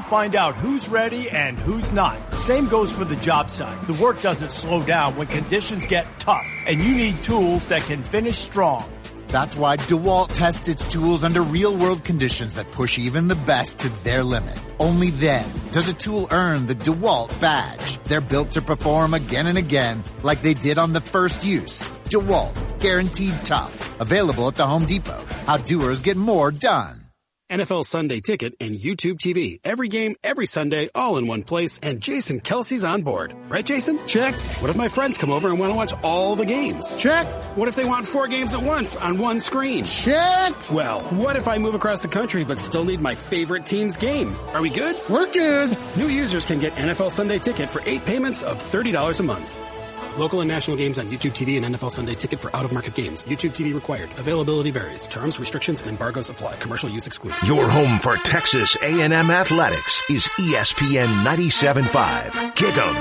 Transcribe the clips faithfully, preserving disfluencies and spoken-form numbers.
find out who's ready and who's not. Same goes for the job site. The work doesn't slow down when conditions get tough, and you need tools that can finish strong. That's why DeWalt tests its tools under real-world conditions that push even the best to their limit. Only then does a tool earn the DeWalt badge. They're built to perform again and again like they did on the first use. DeWalt, guaranteed tough. Available at the Home Depot. How doers get more done. N F L Sunday Ticket and YouTube T V. Every game, every Sunday, all in one place, and Jason Kelsey's on board. Right, Jason? Check. What if my friends come over and want to watch all the games? Check. What if they want four games at once on one screen? Check. Well, what if I move across the country but still need my favorite team's game? Are we good? We're good. New users can get N F L Sunday Ticket for eight payments of thirty dollars a month. Local and national games on YouTube T V and N F L Sunday Ticket for out-of-market games. YouTube T V required. Availability varies. Terms, restrictions, and embargoes apply. Commercial use excluded. Your home for Texas A and M athletics is E S P N ninety-seven point five. Kick 'em.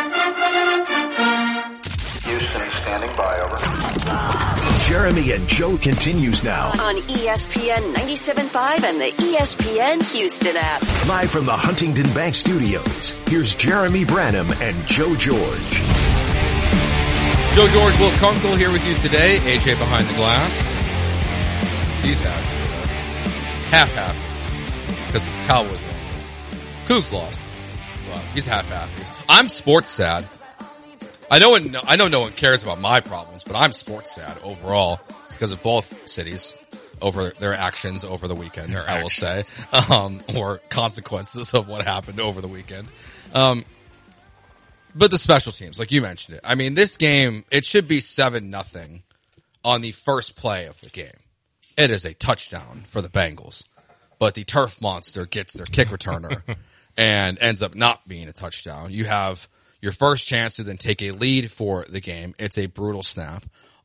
Houston standing by, over. Jeremy and Joe continues now. On E S P N ninety-seven point five and the E S P N Houston app. Live from the Huntington Bank Studios, here's Jeremy Branham and Joe George. Joe George, Will Kunkel here with you today. A J behind the glass. He's happy. Half-happy. Because the Cowboys won. Cougs lost. Well, he's half-happy. I'm sports sad. I know, I know no one cares about my problems, but I'm sports sad overall because of both cities over their actions over the weekend, their I will actions. say, um, or consequences of what happened over the weekend. Um, But the special teams, like you mentioned it. I mean, this game, it should be seven nothing on the first play of the game. It is a touchdown for the Bengals. But the turf monster gets their kick returner and ends up not being a touchdown. You have your first chance to then take a lead for the game. It's a brutal snap.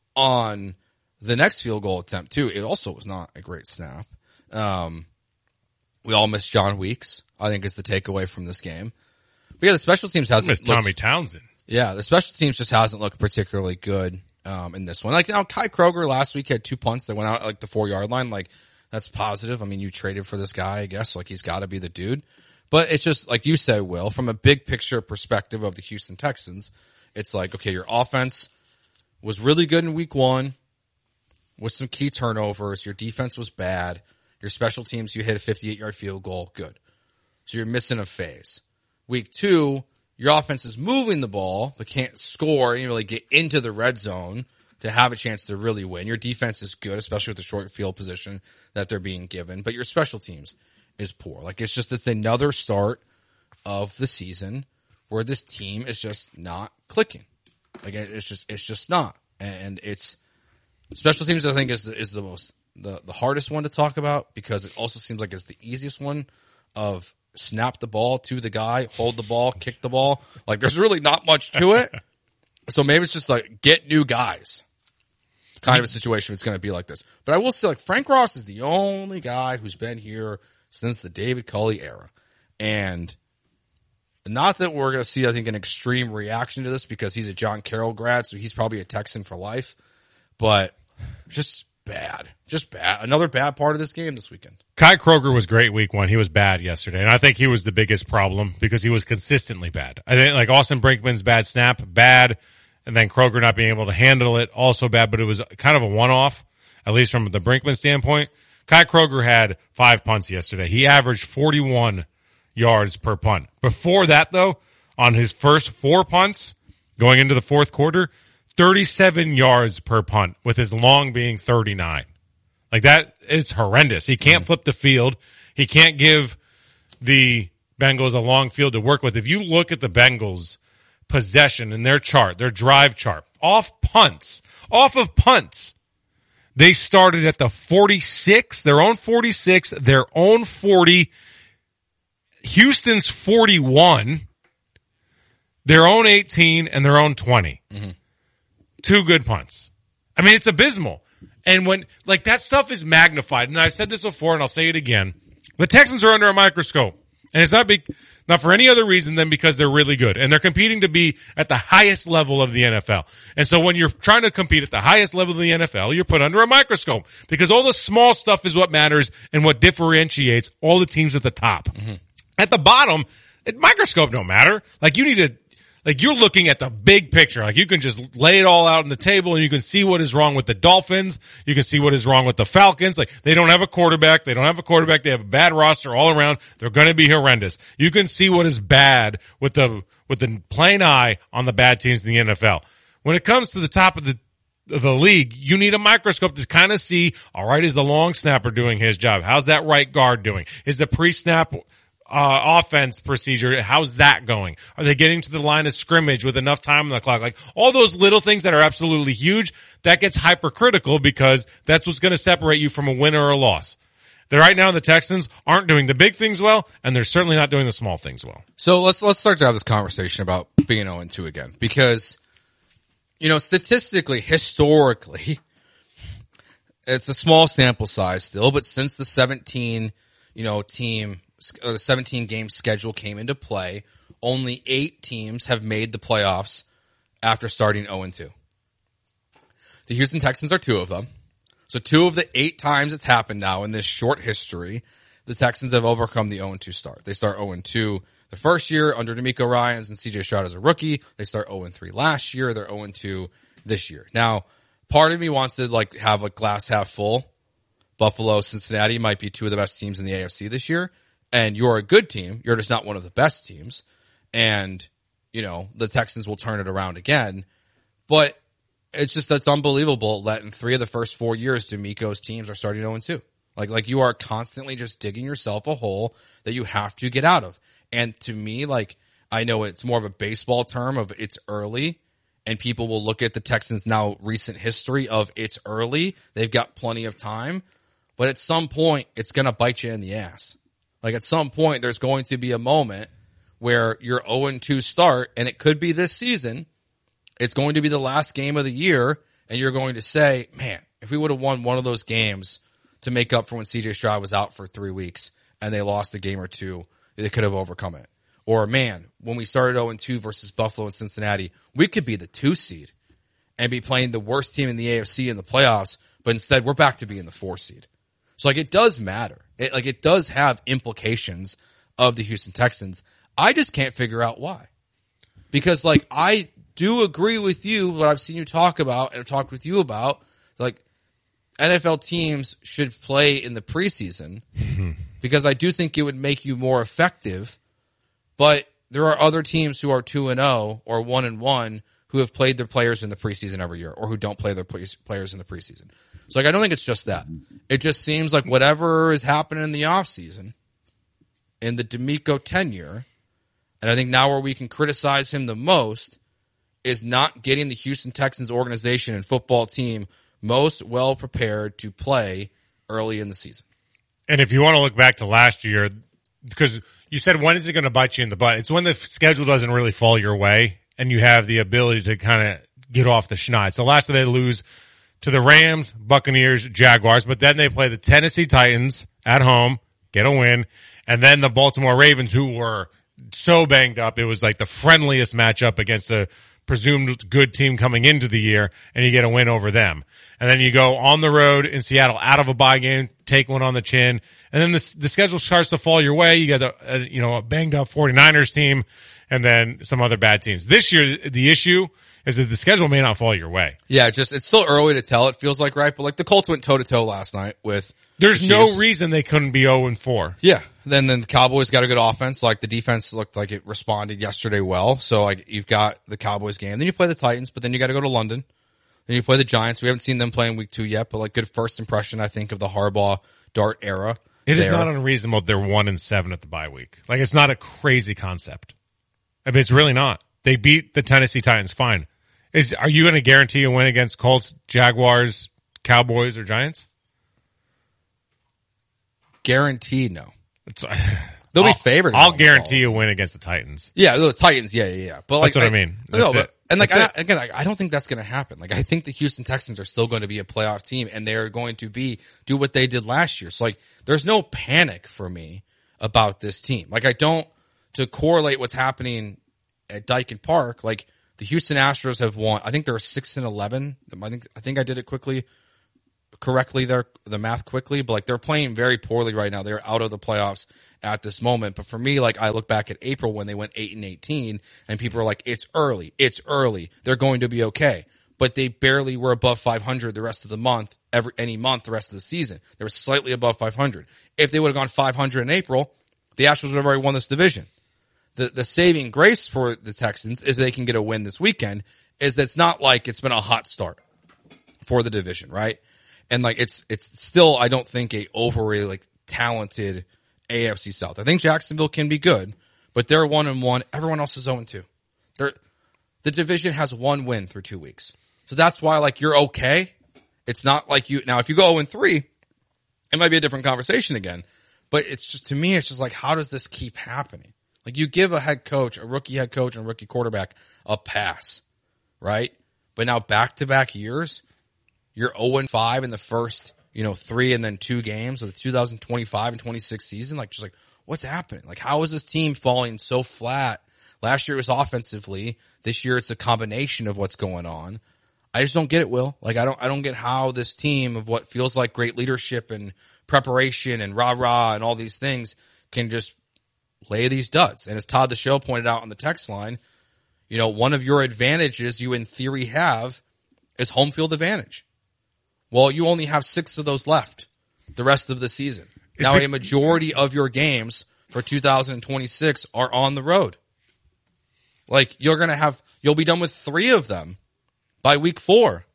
On the next field goal attempt, too, it also was not a great snap. Um, we all miss John Weeks, I think, is the takeaway from this game. But yeah, the special teams hasn't looked, Tommy Townsend. Yeah, the special teams just hasn't looked particularly good um, in this one. Like now, Kai Kroger last week had two punts that went out at like the four yard line. Like that's positive. I mean, you traded for this guy, I guess. Like he's got to be the dude. But it's just like you said, Will, from a big picture perspective of the Houston Texans, it's like okay, your offense was really good in week one with some key turnovers. Your defense was bad. Your special teams, you hit a fifty-eight yard field goal, good. So you're missing a phase. Week two, your offense is moving the ball, but can't score and really get into the red zone to have a chance to really win. Your defense is good, especially with the short field position that they're being given, but your special teams is poor. Like it's just, it's another start of the season where this team is just not clicking. Like it's just, it's just not. And it's special teams, I think is, is the most, the, the hardest one to talk about because it also seems like it's the easiest one of snap the ball to the guy, hold the ball, kick the ball. Like there's really not much to it. So maybe it's just like get new guys kind of a situation. It's going to be like this. But I will say like Frank Ross is the only guy who's been here since the David Culley era. And not that we're going to see, I think, an extreme reaction to this because he's a John Carroll grad. So he's probably a Texan for life, but just bad, just bad. Another bad part of this game this weekend. Kai Kroger was great week one. He was bad yesterday. And I think he was the biggest problem because he was consistently bad. I think like Austin Brinkman's bad snap, bad. And then Kroger not being able to handle it, also bad. But it was kind of a one-off, at least from the Brinkman standpoint. Kai Kroger had five punts yesterday. He averaged forty-one yards per punt. Before that, though, on his first four punts going into the fourth quarter, thirty-seven yards per punt, with his long being thirty-nine. Like that, it's horrendous. He can't flip the field. He can't give the Bengals a long field to work with. If you look at the Bengals' possession in their chart, their drive chart, off punts, off of punts, they started at the forty-six, their own forty-six, their own forty, Houston's forty-one, their own eighteen, and their own twenty. Mm-hmm. Two good punts. I mean, it's abysmal. And when, like, that stuff is magnified, and I've said this before, and I'll say it again, the Texans are under a microscope. And it's not be, not for any other reason than because they're really good. And they're competing to be at the highest level of the N F L. And so when you're trying to compete at the highest level of the N F L, you're put under a microscope. Because all the small stuff is what matters and what differentiates all the teams at the top. Mm-hmm. At the bottom, it, microscope don't matter. Like you need to, like you're looking at the big picture. Like you can just lay it all out on the table and you can see what is wrong with the Dolphins. You can see what is wrong with the Falcons. Like they don't have a quarterback. They don't have a quarterback. They have a bad roster all around. They're going to be horrendous. You can see what is bad with the, with the plain eye on the bad teams in the N F L. When it comes to the top of the, of the league, you need a microscope to kind of see, all right, is the long snapper doing his job? How's that right guard doing? Is the pre-snap Uh, offense procedure, how's that going? Are they getting to the line of scrimmage with enough time on the clock? Like all those little things that are absolutely huge, that gets hypercritical because that's what's going to separate you from a win or a loss. They're right now the Texans aren't doing the big things well, and they're certainly not doing the small things well. So let's let's start to have this conversation about being oh and two again, because you know statistically, historically, it's a small sample size still, but since the seventeen you know team. The seventeen game schedule came into play, only eight teams have made the playoffs after starting oh and two. The Houston Texans are two of them. So two of the eight times it's happened now in this short history, the Texans have overcome the oh and two start. They start oh and two the first year under DeMeco Ryans and C J Stroud as a rookie. They start oh and three last year. They're oh and two this year. Now, part of me wants to like have a glass half full. Buffalo, Cincinnati might be two of the best teams in the A F C this year. And you're a good team. You're just not one of the best teams. And, you know, the Texans will turn it around again. But it's just, that's unbelievable that in three of the first four years, DeMeco's teams are starting oh and two. Like, like you are constantly just digging yourself a hole that you have to get out of. And to me, like, I know it's more of a baseball term of it's early. And people will look at the Texans now recent history of it's early. They've got plenty of time. But at some point, it's going to bite you in the ass. Like at some point, there's going to be a moment where your oh and two start, and it could be this season. It's going to be the last game of the year, and you're going to say, man, if we would have won one of those games to make up for when C J Stroud was out for three weeks and they lost a game or two, they could have overcome it. Or, man, when we started oh and two versus Buffalo and Cincinnati, we could be the two seed and be playing the worst team in the A F C in the playoffs, but instead we're back to being the four seed. So, like, it does matter. It, like, it does have implications of the Houston Texans. I just can't figure out why. Because, like, I do agree with you, what I've seen you talk about and I've talked with you about. Like, N F L teams should play in the preseason because I do think it would make you more effective. But there are other teams who are two and oh or one and one who have played their players in the preseason every year or who don't play their players in the preseason. So, like, I don't think it's just that. It just seems like whatever is happening in the offseason, in the DeMeco tenure, and I think now where we can criticize him the most is not getting the Houston Texans organization and football team most well prepared to play early in the season. And if you want to look back to last year, because you said when is it going to bite you in the butt? It's when the schedule doesn't really fall your way and you have the ability to kind of get off the schneid. So last year they lose to the Rams, Buccaneers, Jaguars, but then they play the Tennessee Titans at home, get a win, and then the Baltimore Ravens, who were so banged up. It was like the friendliest matchup against a presumed good team coming into the year, and you get a win over them. And then you go on the road in Seattle out of a bye game, take one on the chin, and then the, the schedule starts to fall your way. You got a, a, you know, a banged up 49ers team and then some other bad teams. This year, the issue is that the schedule may not fall your way. Yeah, just it's still early to tell. It feels like, right? But like the Colts went toe to toe last night with. There's the no reason they couldn't be oh and four. Yeah. Then then the Cowboys got a good offense. Like the defense looked like it responded yesterday well. So like you've got the Cowboys game. Then you play the Titans, but then you got to go to London. Then you play the Giants. We haven't seen them play in week two yet, but like good first impression, I think, of the Harbaugh Dart era. It there. is not unreasonable they're one and seven at the bye week. Like it's not a crazy concept. I mean, it's really not. They beat the Tennessee Titans. Fine. Is are you going to guarantee a win against Colts, Jaguars, Cowboys, or Giants? Guaranteed, no. It's, They'll I'll, be favored. I'll guarantee a win against the Titans. Yeah, the Titans. Yeah, yeah, yeah. But like, that's what I, I mean. That's no, but, and like that's I, again, like, I don't think that's going to happen. Like, I think the Houston Texans are still going to be a playoff team, and they're going to be do what they did last year. So like, there's no panic for me about this team. Like, I don't to correlate what's happening at Daikin Park. Like, the Houston Astros have won. I think they're six and eleven. I think I think I did it quickly. correctly their the math quickly, but like they're playing very poorly right now. They're out of the playoffs at this moment. But for me, like I look back at April when they went eight and eighteen, and people are like, "It's early, it's early. They're going to be okay." But they barely were above five hundred the rest of the month, every any month the rest of the season. They were slightly above five hundred. If they would have gone five hundred in April, the Astros would have already won this division. The the saving grace for the Texans is they can get a win this weekend. Is that it's not like it's been a hot start for the division, right? And like it's it's still, I don't think, a overly like talented A F C South. I think Jacksonville can be good, but they're one and one. Everyone else is zero and two. They're the division has one win through two weeks, so that's why like you're okay. It's not like you now if you go zero and three, it might be a different conversation again. But it's just to me, it's just like how does this keep happening? Like you give a head coach, a rookie head coach, and a rookie quarterback a pass, right? But now back to back years. You're zero and five in the first, you know, three and then two games of the two thousand twenty-five and twenty-six season. Like, just like, what's happening? Like, how is this team falling so flat? Last year it was offensively. This year it's a combination of what's going on. I just don't get it, Will. Like, I don't, I don't get how this team of what feels like great leadership and preparation and rah-rah and all these things can just lay these duds. And as Todd the Show pointed out on the text line, you know, one of your advantages you in theory have is home field advantage. Well, you only have six of those left the rest of the season. It's now, been- a majority of your games for two thousand twenty-six are on the road. Like, you're going to have, you'll be done with three of them by week four.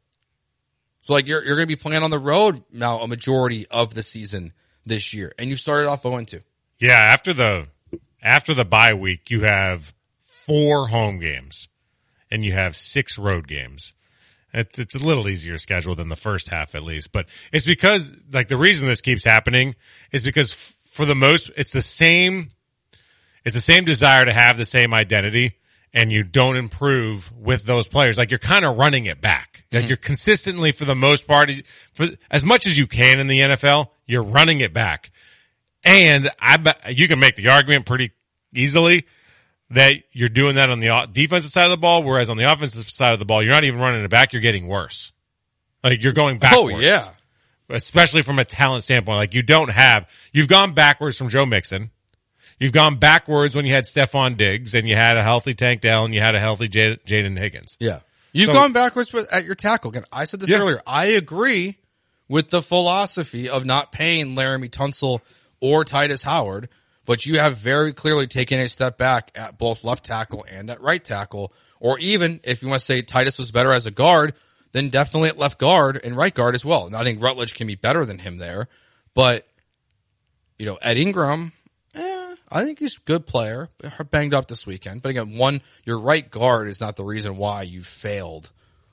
So, like, you're, you're going to be playing on the road now a majority of the season this year. And you started off zero and two. Yeah, after the, after the bye week, you have four home games and you have six road games. It's, it's a little easier schedule than the first half, at least. But it's because, like, the reason this keeps happening is because f- for the most, it's the same, it's the same desire to have the same identity, and you don't improve with those players. Like, you're kind of running it back. Like, mm-hmm. You're consistently, for the most part, for as much as you can in the N F L, you're running it back. And I bet you can make the argument pretty easily that you're doing that on the defensive side of the ball, whereas on the offensive side of the ball, you're not even running it back, you're getting worse. Like, you're going backwards. Oh, yeah. Especially from a talent standpoint. Like, you don't have, you've gone backwards from Joe Mixon. You've gone backwards when you had Stephon Diggs, and you had a healthy Tank Dell, and you had a healthy J- Jaden Higgins. Yeah. You've so, gone backwards with, at your tackle. Again, I said this yeah. earlier. I agree with the philosophy of not paying Laramie Tunsil or Titus Howard, but you have very clearly taken a step back at both left tackle and at right tackle. Or even, if you want to say Titus was better as a guard, then definitely at left guard and right guard as well. And I think Rutledge can be better than him there. But, you know, Ed Ingram, eh, I think he's a good player. Banged up this weekend. But again, one, your right guard is not the reason why you failed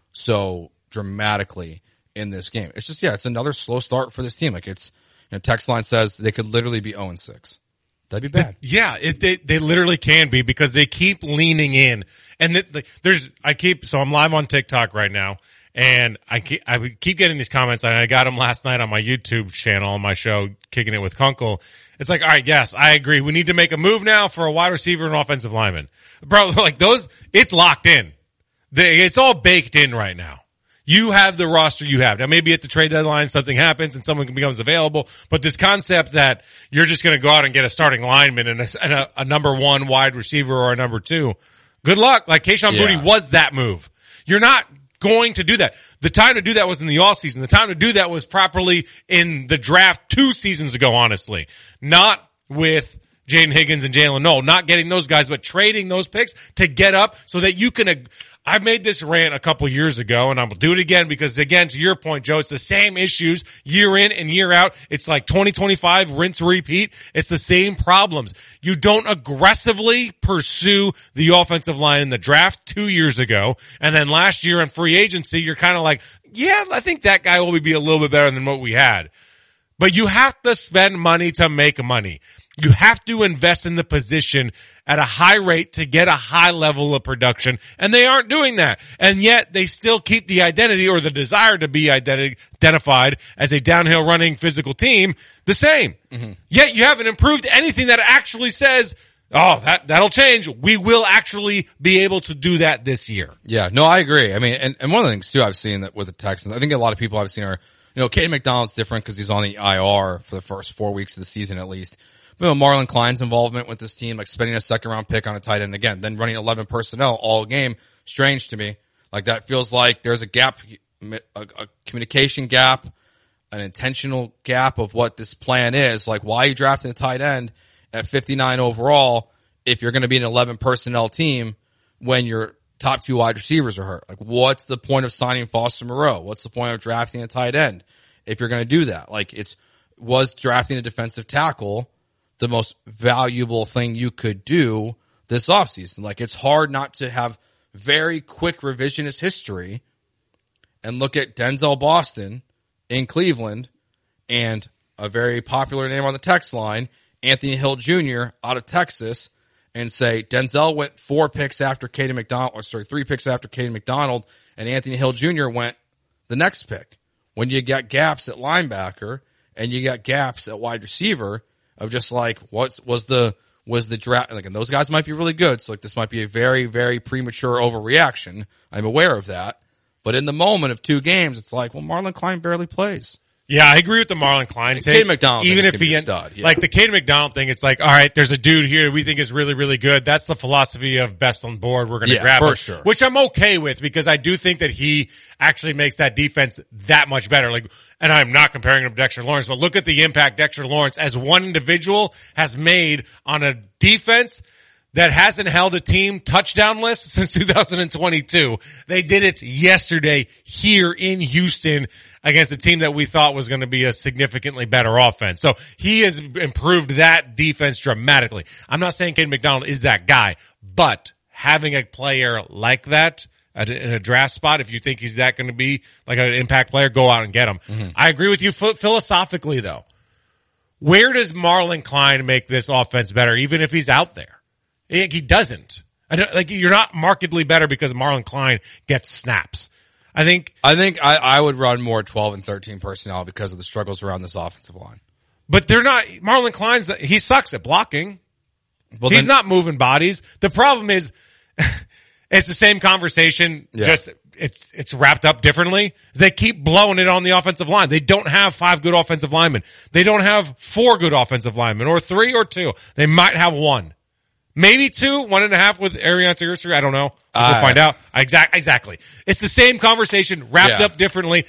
so dramatically in this game. It's just, yeah, it's another slow start for this team. Like, it's, you know, text line says they could literally be oh and six. That'd be bad. Yeah, it, they they literally can be because they keep leaning in, and the, the, there's I keep so I'm live on TikTok right now, and I keep I keep getting these comments, and I got them last night on my YouTube channel on my show, Kicking It with Kunkel. It's like, all right, yes, I agree. We need to make a move now for a wide receiver and offensive lineman, bro. Like those, it's locked in. They, it's all baked in right now. You have the roster you have. Now, maybe at the trade deadline, something happens and someone becomes available. But this concept that you're just going to go out and get a starting lineman and, a, and a, a number one wide receiver or a number two, good luck. Like, Kayshon yeah. Boutte was that move. You're not going to do that. The time to do that was in the offseason. The time to do that was properly in the draft two seasons ago, honestly. Not with Jaden Higgins and Jalen Noel, not getting those guys, but trading those picks to get up so that you can ag- I made this rant a couple years ago, and I'm going to do it again because, again, to your point, Joe, it's the same issues year in and year out. It's like twenty twenty-five, rinse, repeat. It's the same problems. You don't aggressively pursue the offensive line in the draft two years ago, and then last year in free agency, you're kind of like, yeah, I think that guy will be a little bit better than what we had. But you have to spend money to make money. You have to invest in the position at a high rate to get a high level of production, and they aren't doing that. And yet they still keep the identity or the desire to be identi- identified as a downhill running physical team the same. Mm-hmm. Yet you haven't improved anything that actually says, oh, that, that'll change. We will actually be able to do that this year. Yeah, no, I agree. I mean, and, and one of the things too I've seen that with the Texans, I think a lot of people I've seen are You know, Caden McDonald's different because he's on the I R for the first four weeks of the season at least. But you know, Marlon Klein's involvement with this team, like spending a second round pick on a tight end again, then running eleven personnel all game, strange to me. Like that feels like there's a gap, a, a communication gap, an intentional gap of what this plan is. Like, why are you drafting a tight end at fifty-nine overall if you're going to be an eleven personnel team when your top two wide receivers are hurt? Like, what's the point of signing Foster Moreau? What's the point of drafting a tight end if you're going to do that? Like, it's, was drafting a defensive tackle the most valuable thing you could do this offseason? Like, it's hard not to have very quick revisionist history and look at Denzel Boston in Cleveland and a very popular name on the text line, Anthony Hill Junior out of Texas, and say Denzel went four picks after Caden McDonald, or sorry, three picks after Caden McDonald, and Anthony Hill Junior went the next pick. When you got gaps at linebacker and you got gaps at wide receiver of just like, what was the, was the draft, like, and those guys might be really good. So like, this might be a very, very premature overreaction. I'm aware of that. But in the moment of two games, it's like, well, Marlon Klein barely plays. Yeah, I agree with the Marlon Klein take. Caden McDonald, even if he, a stud, yeah. like the Caden McDonald thing, it's like, all right, there's a dude here we think is really, really good. That's the philosophy of best on board. We're going to yeah, grab for him, sure. Which I'm okay with because I do think that he actually makes that defense that much better. Like, and I'm not comparing him to Dexter Lawrence, but look at the impact Dexter Lawrence as one individual has made on a defense that hasn't held a team touchdownless since two thousand twenty-two. They did it yesterday here in Houston against a team that we thought was going to be a significantly better offense. So he has improved that defense dramatically. I'm not saying Caden McDonald is that guy, but having a player like that in a draft spot, if you think he's that going to be like an impact player, go out and get him. Mm-hmm. I agree with you philosophically though. Where does Marlon Klein make this offense better, even if he's out there? He doesn't. I don't, like, you're not markedly better because Marlon Klein gets snaps. I think. I think I, I would run more twelve and thirteen personnel because of the struggles around this offensive line. But they're not. Marlon Klein's. He sucks at blocking. Well, he's then, not moving bodies. The problem is, it's the same conversation. Yeah. Just it's it's wrapped up differently. They keep blowing it on the offensive line. They don't have five good offensive linemen. They don't have four good offensive linemen, or three, or two. They might have one. Maybe two, one and a half with Ariana Ursu. I don't know. We'll uh, find out. Exact, exactly. It's the same conversation wrapped yeah. up differently.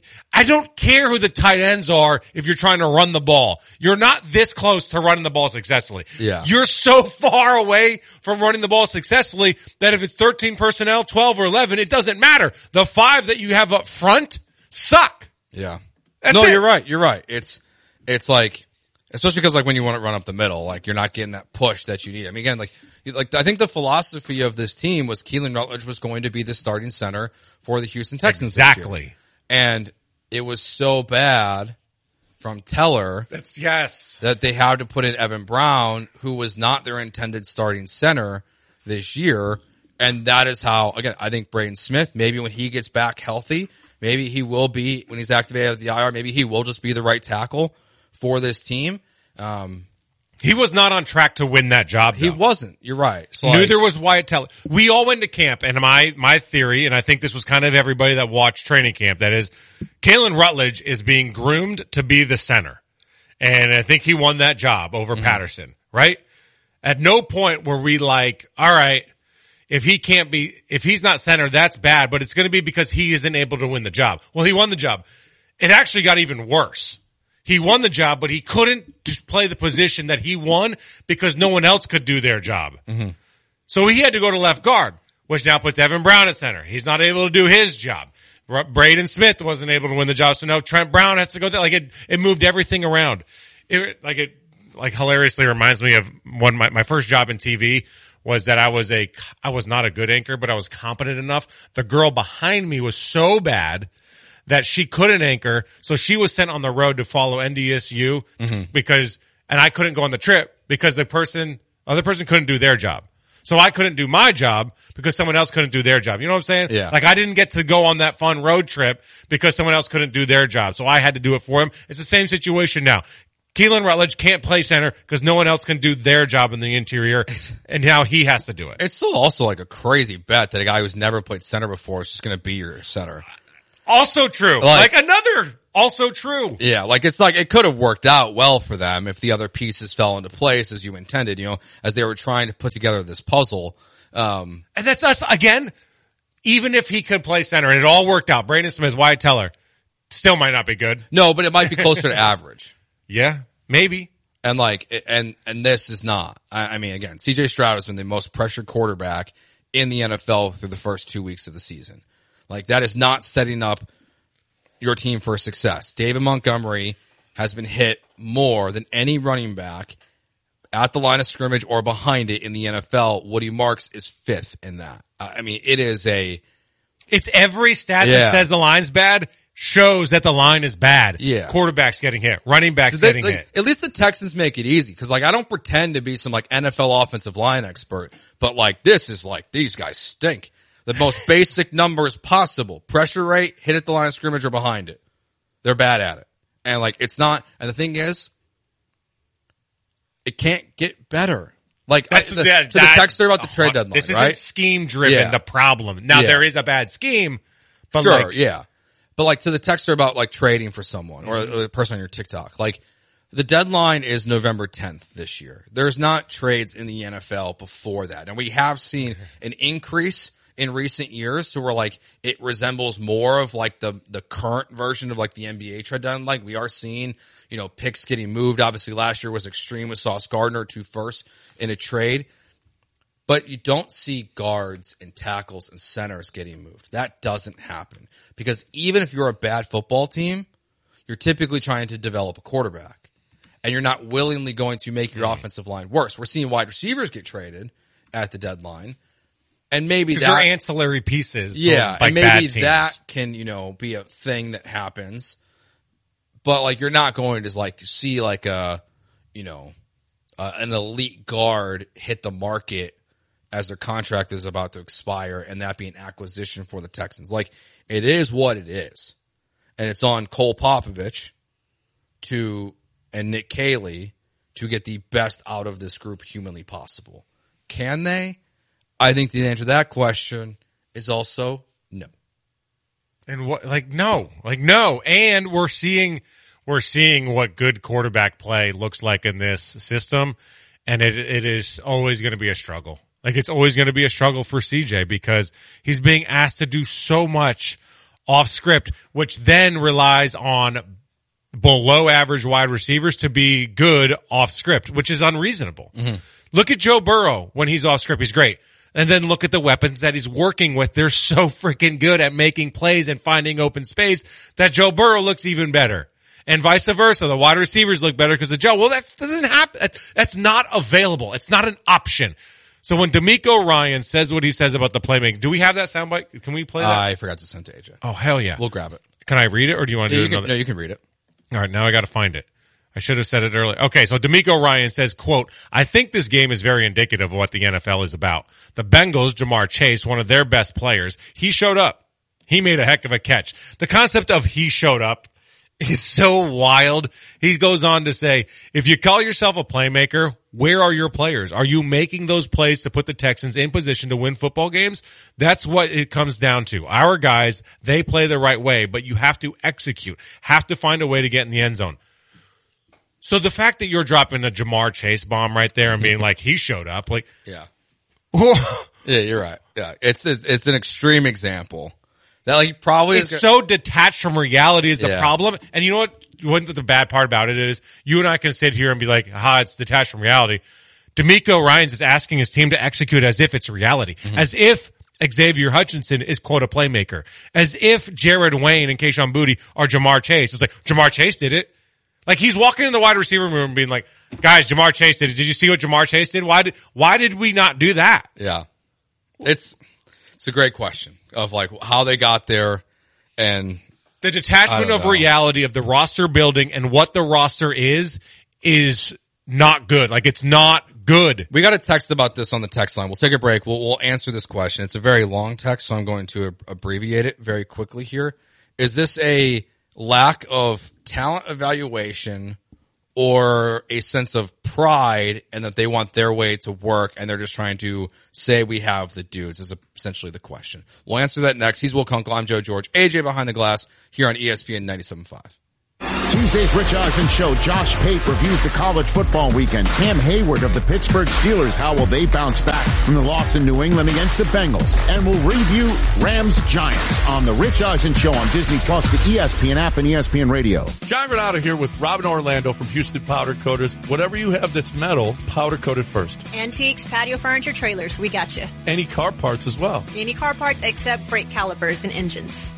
I don't care who the tight ends are if you're trying to run the ball. You're not this close to running the ball successfully. Yeah. You're so far away from running the ball successfully that if it's thirteen personnel, twelve or eleven, it doesn't matter. The five that you have up front suck. Yeah. That's no, it. you're right. You're right. It's, it's like, especially because, like, when you want to run up the middle, like, you're not getting that push that you need. I mean, again, like, you, like I think the philosophy of this team was Keelan Rutledge was going to be the starting center for the Houston Texans. Exactly. And it was so bad from Teller. That's yes. That they had to put in Evan Brown, who was not their intended starting center this year. And that is how, again, I think Braden Smith, maybe when he gets back healthy, maybe he will be, when he's activated at the I R, maybe he will just be the right tackle for this team. Um, he was not on track to win that job, though. He wasn't. You're right. So Neither like, was Wyatt Teller. We all went to camp, and my, my theory, and I think this was kind of everybody that watched training camp, that is, Keelan Rutledge is being groomed to be the center. And I think he won that job over mm-hmm. Patterson, right? At no point were we like, all right, if he can't be, if he's not center, that's bad, but it's going to be because he isn't able to win the job. Well, he won the job. It actually got even worse. He won the job, but he couldn't just play the position that he won because no one else could do their job. Mm-hmm. So he had to go to left guard, which now puts Evan Brown at center. He's not able to do his job. Braden Smith wasn't able to win the job, so now Trent Brown has to go there. Like it, it moved everything around. It, like it, like hilariously reminds me of one, my, my first job in T V was that I was a, I was not a good anchor, but I was competent enough. The girl behind me was so bad that she couldn't anchor, so she was sent on the road to follow N D S U mm-hmm. because, and I couldn't go on the trip because the person, other person couldn't do their job. So I couldn't do my job because someone else couldn't do their job. You know what I'm saying? Yeah. Like I didn't get to go on that fun road trip because someone else couldn't do their job. So I had to do it for him. It's the same situation now. Keelan Rutledge can't play center because no one else can do their job in the interior, and now he has to do it. It's still also like a crazy bet that a guy who's never played center before is just going to be your center. Also true. Like, like another Also true. Yeah, like it's like it could have worked out well for them if the other pieces fell into place as you intended, you know, as they were trying to put together this puzzle. Um, and that's us again. Even if he could play center and it all worked out, Braden Smith, Wyatt Teller, still might not be good. No, but it might be closer to average. Yeah, maybe. And like, and, and this is not. I, I mean, again, C J Stroud has been the most pressured quarterback in the N F L through the first two weeks of the season. Like, that is not setting up your team for success. David Montgomery has been hit more than any running back at the line of scrimmage or behind it in the N F L. Woody Marks is fifth in that. I mean, it is a... It's every stat yeah. that says the line's bad shows that the line is bad. Yeah. Quarterback's getting hit. Running back's so they, getting like, hit. At least the Texans make it easy. Cause like, I don't pretend to be some like N F L offensive line expert, but like, this is like, these guys stink. The most basic numbers possible. Pressure rate, hit at the line of scrimmage or behind it. They're bad at it. And like, it's not, and the thing is, it can't get better. Like, I, the, that, to the texter about the trade uh, deadline, This isn't right? scheme driven, Yeah. the problem. Now, Yeah. there is a bad scheme, but Sure, like, yeah. But like to the texter about like trading for someone or the person on your TikTok, like the deadline is November tenth this year. There's not trades in the N F L before that. And we have seen an increase in recent years. So we're like, it resembles more of like the, the current version of like the N B A trade deadline. Like we are seeing, you know, picks getting moved. Obviously last year was extreme with Sauce Gardner, two firsts in a trade. But you don't see guards and tackles and centers getting moved. That doesn't happen. Because even if you're a bad football team, you're typically trying to develop a quarterback. And you're not willingly going to make your offensive line worse. We're seeing wide receivers get traded at the deadline. And maybe that... they're ancillary pieces. Yeah, like and maybe bad teams. that can, you know, be a thing that happens. But like, you're not going to like see like a, you know, uh, an elite guard hit the market as their contract is about to expire and that be an acquisition for the Texans. Like, it is what it is. And it's on Cole Popovich to, and Nick Caley to get the best out of this group humanly possible. Can they? I think the answer to that question is also no. And what, like, no, like, no. And we're seeing, we're seeing what good quarterback play looks like in this system. And it, it is always going to be a struggle. Like, it's always going to be a struggle for C J because he's being asked to do so much off script, which then relies on below average wide receivers to be good off script, which is unreasonable. Mm-hmm. Look at Joe Burrow when he's off script. He's great. And then look at the weapons that he's working with. They're so freaking good at making plays and finding open space that Joe Burrow looks even better. And vice versa. The wide receivers look better because of Joe. Well, that doesn't happen. That's not available. It's not an option. So when D'Amico Ryan says what he says about the playmaking, do we have that soundbite? Can we play that? Uh, I forgot to send to A J. Oh, hell yeah. We'll grab it. Can I read it or do you want to Yeah, do you can, another? no, you can read it. All right, now I got to find it. I should have said it earlier. Okay, so D'Amico Ryan says, quote, I think this game is very indicative of what the N F L is about. The Bengals, Jamar Chase, one of their best players, he showed up. He made a heck of a catch. The concept of he showed up is so wild. He goes on to say, if you call yourself a playmaker, where are your players? Are you making those plays to put the Texans in position to win football games? That's what it comes down to. Our guys, they play the right way, but you have to execute, have to find a way to get in the end zone. So the fact that you're dropping a Jamar Chase bomb right there and being like, he showed up, like, yeah, yeah, you're right. Yeah, it's it's, it's an extreme example. That like probably it's so detached from reality is the Yeah. problem. And you know what? What the bad part about it is, you and I can sit here and be like, "Ha, it's detached from reality." D'Amico Ryans is asking his team to execute as if it's reality, mm-hmm. as if Xavier Hutchinson is quote a playmaker, as if Jared Wayne and Kayshon Boutte are Jamar Chase. It's like Jamar Chase did it. Like he's walking in the wide receiver room and being like, "Guys, Jamar Chase did it. Did you see what Jamar Chase did? Why did why did we not do that?" Yeah, it's it's a great question of like how they got there and the detachment of know. reality of the roster building and what the roster is is not good. Like it's not good. We got a text about this on the text line. We'll take a break. We'll, we'll answer this question. It's a very long text, so I'm going to ab- abbreviate it very quickly here. Is this a lack of talent evaluation or a sense of pride and that they want their way to work and they're just trying to say we have the dudes is essentially the question. We'll answer that next. He's Will Kunkel. I'm Joe George. A J Behind the Glass here on E S P N ninety-seven point five. Tuesday's Rich Eisen Show. Josh Pate reviews the college football weekend. Cam Hayward of the Pittsburgh Steelers. How will they bounce back from the loss in New England against the Bengals? And we'll review Rams Giants on the Rich Eisen Show on Disney Plus, the E S P N app, and E S P N Radio. John Renato here with Robin Orlando from Houston Powder Coaters. Whatever you have that's metal, powder coated first. Antiques, patio furniture, trailers. We got you. Any car parts as well. Any car parts except brake calipers and engines.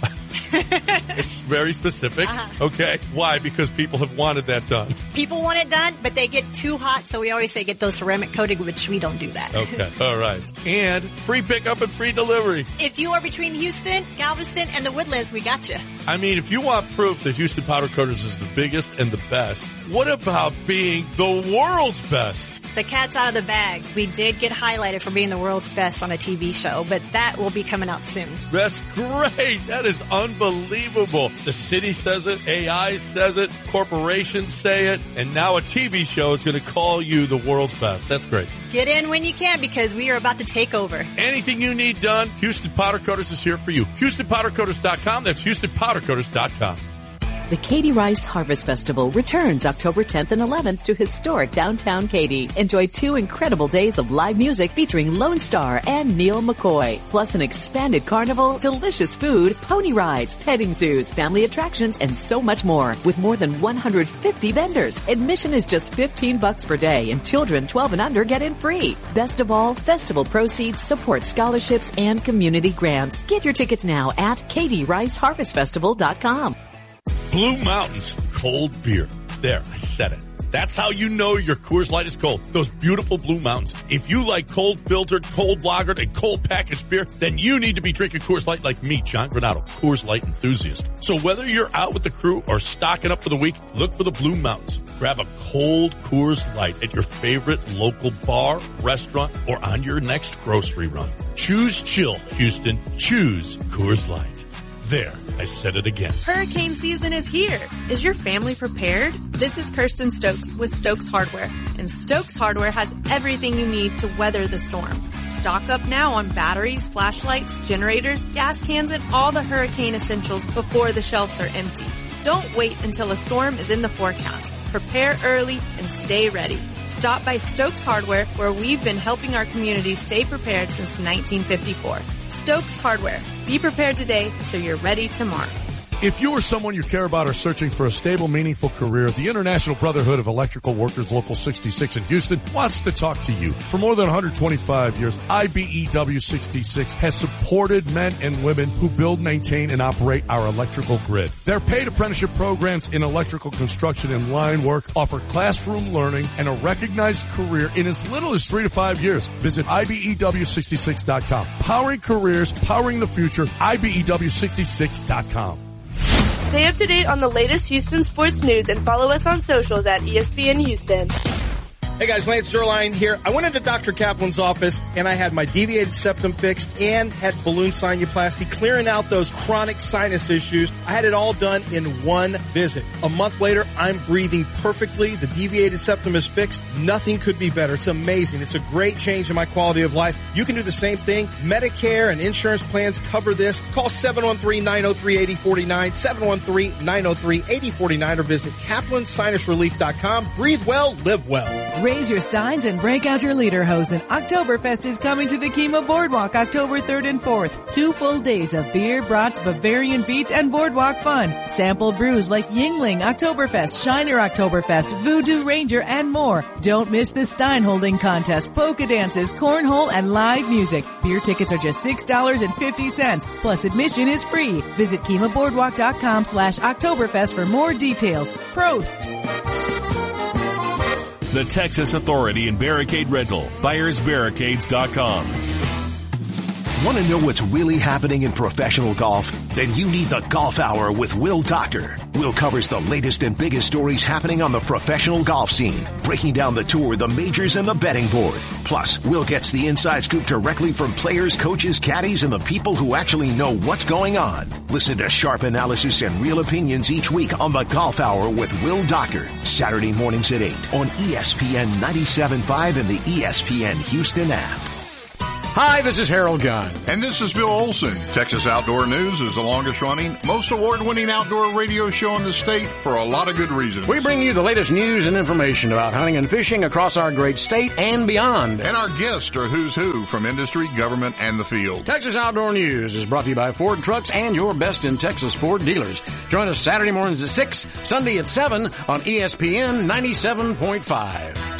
It's very specific. Uh-huh. Okay. Why? Because people have wanted that done. People want it done, but they get too hot, so we always say get those ceramic coated, which we don't do that. Okay. All right. And free pickup and free delivery. If you are between Houston, Galveston, and the Woodlands, we got you. I mean, if you want proof that Houston Powder Coaters is the biggest and the best, what about being the world's best? The cat's out of the bag. We did get highlighted for being the world's best on a T V show, but that will be coming out soon. That's great. That is unbelievable. The city says it, A I says it, corporations say it, and now a T V show is going to call you the world's best. That's great. Get in when you can because we are about to take over. Anything you need done, Houston Powder Coaters is here for you. Houston Powder Coaters dot com. That's Houston Powder Coaters dot com. The Katie Rice Harvest Festival returns October tenth and eleventh to historic downtown Katy. Enjoy two incredible days of live music featuring Lone Star and Neil McCoy, plus an expanded carnival, delicious food, pony rides, petting zoos, family attractions, and so much more. With more than one hundred fifty vendors, admission is just fifteen bucks per day, and children twelve and under get in free. Best of all, festival proceeds support scholarships and community grants. Get your tickets now at katie rice harvest festival dot com. Blue Mountains cold beer. There, I said it. That's how you know your Coors Light is cold. Those beautiful Blue Mountains. If you like cold filtered, cold lagered, and cold packaged beer, then you need to be drinking Coors Light like me, John Granato, Coors Light enthusiast. So whether you're out with the crew or stocking up for the week, look for the Blue Mountains. Grab a cold Coors Light at your favorite local bar, restaurant, or on your next grocery run. Choose chill, Houston. Choose Coors Light. There, I said it again. Hurricane season is here. Is your family prepared? This is Kirsten Stokes with Stokes Hardware. And Stokes Hardware has everything you need to weather the storm. Stock up now on batteries, flashlights, generators, gas cans, and all the hurricane essentials before the shelves are empty. Don't wait until a storm is in the forecast. Prepare early and stay ready. Stop by Stokes Hardware, where we've been helping our community stay prepared since nineteen fifty-four. Stokes Hardware. Be prepared today so you're ready tomorrow. If you or someone you care about are searching for a stable, meaningful career, the International Brotherhood of Electrical Workers Local sixty-six in Houston wants to talk to you. For more than one hundred twenty-five years, I B E W sixty-six has supported men and women who build, maintain, and operate our electrical grid. Their paid apprenticeship programs in electrical construction and line work offer classroom learning and a recognized career in as little as three to five years. Visit I B E W sixty-six dot com. Powering careers, powering the future, I B E W sixty-six dot com. Stay up to date on the latest Houston sports news and follow us on socials at E S P N Houston. Hey guys, Lance Zerline here. I went into Doctor Kaplan's office and I had my deviated septum fixed and had balloon sinuplasty, clearing out those chronic sinus issues. I had it all done in one visit. A month later, I'm breathing perfectly. The deviated septum is fixed. Nothing could be better. It's amazing. It's a great change in my quality of life. You can do the same thing. Medicare and insurance plans cover this. Call seven one three, nine oh three, eight oh four nine, seven one three, nine oh three, eight oh four nine, or visit kaplan sinus relief dot com. Breathe well, live well. Raise your steins and break out your lederhosen. Oktoberfest is coming to the Kima Boardwalk October third and fourth. Two full days of beer, brats, Bavarian beats, and boardwalk fun. Sample brews like Yingling Oktoberfest, Shiner Oktoberfest, Voodoo Ranger, and more. Don't miss the stein holding contest, polka dances, cornhole, and live music. Beer tickets are just six dollars and fifty cents. Plus admission is free. Visit kima boardwalk dot com slash Oktoberfest for more details. Prost! The Texas Authority in Barricade Rental. Buyers Barricades dot com. Want to know what's really happening in professional golf? Then you need the Golf Hour with Will Doctor. Will covers the latest and biggest stories happening on the professional golf scene, breaking down the tour, the majors, and the betting board. Plus, Will gets the inside scoop directly from players, coaches, caddies, and the people who actually know what's going on. Listen to sharp analysis and real opinions each week on the Golf Hour with Will Doctor. Saturday mornings at eight on E S P N ninety-seven point five and the E S P N Houston app. Hi, this is Harold Gunn. And this is Bill Olson. Texas Outdoor News is the longest running, most award-winning outdoor radio show in the state for a lot of good reasons. We bring you the latest news and information about hunting and fishing across our great state and beyond. And our guests are who's who from industry, government, and the field. Texas Outdoor News is brought to you by Ford Trucks and your best in Texas Ford dealers. Join us Saturday mornings at six, Sunday at seven on E S P N ninety-seven point five.